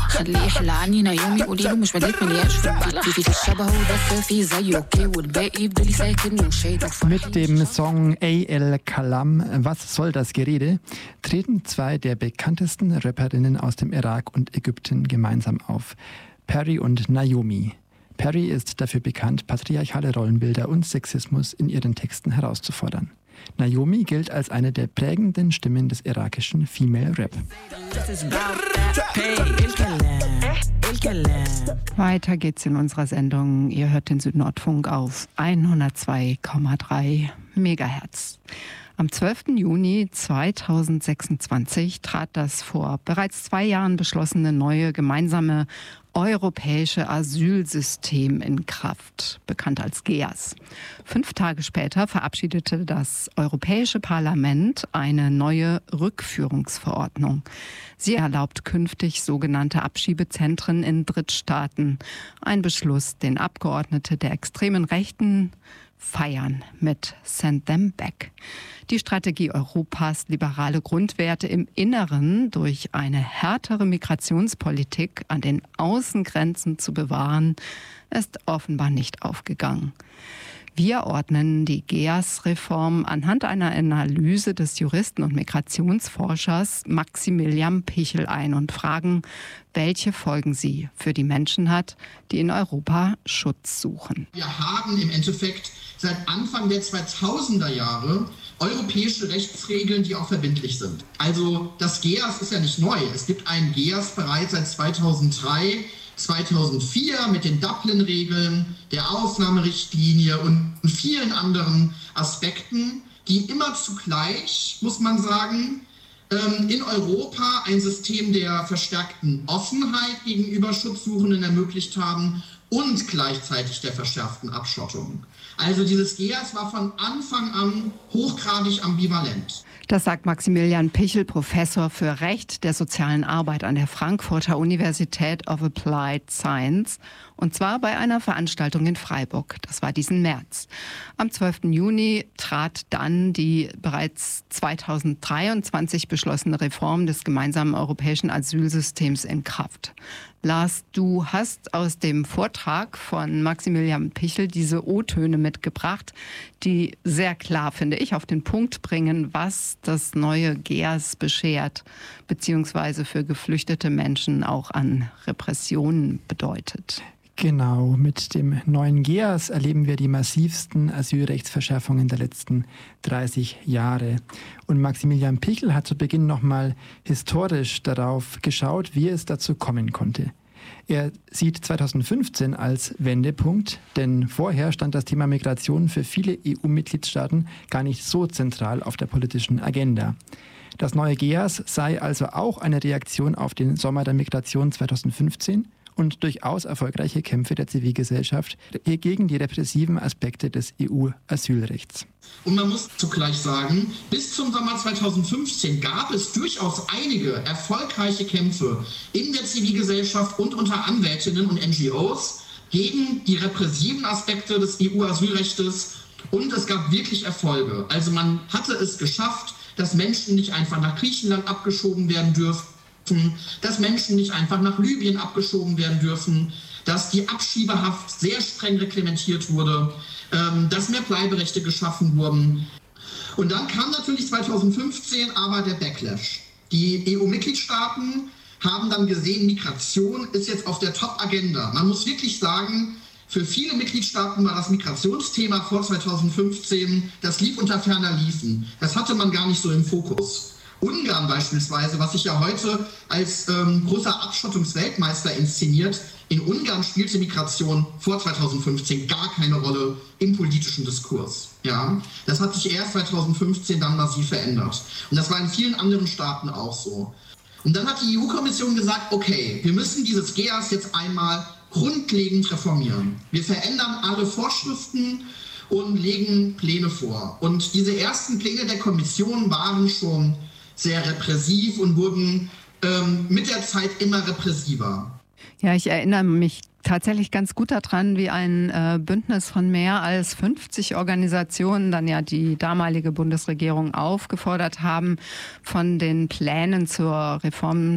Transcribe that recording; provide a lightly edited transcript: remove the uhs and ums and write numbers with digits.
خليه يحلى عني نايومي قولي له مش بديك ملياش في البلح في الشبه وبس في زيه اوكي والباقي بدلي ساكن وشايد. Mit dem Song A.L. Kalam, Was soll das Gerede, treten zwei der bekanntesten Rapperinnen aus dem Irak und Ägypten gemeinsam auf. Perry und Naomi. Perry ist dafür bekannt, patriarchale Rollenbilder und Sexismus in ihren Texten herauszufordern. Naomi gilt als eine der prägenden Stimmen des irakischen Female Rap. Weiter geht's in unserer Sendung. Ihr hört den Südnordfunk auf 102,3 Megahertz. Am 12. Juni 2026 trat das vor bereits 2 Jahren beschlossene neue gemeinsame europäische Asylsystem in Kraft, bekannt als GEAS. 5 Tage später verabschiedete das Europäische Parlament eine neue Rückführungsverordnung. Sie erlaubt künftig sogenannte Abschiebezentren in Drittstaaten. Ein Beschluss, den Abgeordnete der extremen Rechten feiern mit Send Them Back. Die Strategie Europas, liberale Grundwerte im Inneren durch eine härtere Migrationspolitik an den Außengrenzen zu bewahren, ist offenbar nicht aufgegangen. Wir ordnen die GEAS-Reform anhand einer Analyse des Juristen und Migrationsforschers Maximilian Pichel ein und fragen, welche Folgen sie für die Menschen hat, die in Europa Schutz suchen. Wir haben im Endeffekt seit Anfang der 2000er Jahre europäische Rechtsregeln, die auch verbindlich sind. Also das GEAS ist ja nicht neu. Es gibt ein GEAS bereits seit 2003, 2004 mit den Dublin-Regeln, der Aufnahmerichtlinie und vielen anderen Aspekten, die immer zugleich, muss man sagen, in Europa ein System der verstärkten Offenheit gegenüber Schutzsuchenden ermöglicht haben und gleichzeitig der verschärften Abschottung. Also dieses GEAS war von Anfang an hochgradig ambivalent. Das sagt Maximilian Pichel, Professor für Recht der sozialen Arbeit an der Frankfurter Universität of Applied Science. Und zwar bei einer Veranstaltung in Freiburg. Das war diesen März. Am 12. Juni trat dann die bereits 2023 beschlossene Reform des gemeinsamen europäischen Asylsystems in Kraft. Lars, du hast aus dem Vortrag von Maximilian Pichel diese O-Töne mitgebracht, die sehr klar, finde ich, auf den Punkt bringen, was das neue GEAS beschert, beziehungsweise für geflüchtete Menschen auch an Repressionen bedeutet. Genau, mit dem neuen GEAS erleben wir die massivsten Asylrechtsverschärfungen der letzten 30 Jahre. Und Maximilian Pichel hat zu Beginn nochmal historisch darauf geschaut, wie es dazu kommen konnte. Er sieht 2015 als Wendepunkt, denn vorher stand das Thema Migration für viele EU-Mitgliedstaaten gar nicht so zentral auf der politischen Agenda. Das neue GEAS sei also auch eine Reaktion auf den Sommer der Migration 2015 und durchaus erfolgreiche Kämpfe der Zivilgesellschaft gegen die repressiven Aspekte des EU-Asylrechts. Und man muss zugleich sagen, bis zum Sommer 2015 gab es durchaus einige erfolgreiche Kämpfe in der Zivilgesellschaft und unter Anwältinnen und NGOs gegen die repressiven Aspekte des EU-Asylrechts. Und es gab wirklich Erfolge. Also man hatte es geschafft, dass Menschen nicht einfach nach Griechenland abgeschoben werden dürfen, dass Menschen nicht einfach nach Libyen abgeschoben werden dürfen, dass die Abschiebehaft sehr streng reglementiert wurde, dass mehr Bleiberechte geschaffen wurden. Und dann kam natürlich 2015 aber der Backlash. Die EU-Mitgliedstaaten haben dann gesehen, Migration ist jetzt auf der Top-Agenda. Man muss wirklich sagen, für viele Mitgliedstaaten war das Migrationsthema vor 2015, das lief unter ferner Liefen. Das hatte man gar nicht so im Fokus. Ungarn beispielsweise, was sich ja heute als großer Abschottungsweltmeister inszeniert, in Ungarn spielte Migration vor 2015 gar keine Rolle im politischen Diskurs. Ja, das hat sich erst 2015 dann massiv verändert. Und das war in vielen anderen Staaten auch so. Und dann hat die EU-Kommission gesagt, okay, wir müssen dieses GEAS jetzt einmal grundlegend reformieren. Wir verändern alle Vorschriften und legen Pläne vor. Und diese ersten Pläne der Kommission waren schon sehr repressiv und wurden mit der Zeit immer repressiver. Ja, ich erinnere mich tatsächlich ganz gut daran, wie ein Bündnis von mehr als 50 Organisationen dann ja die damalige Bundesregierung aufgefordert haben, von den Plänen zur Reform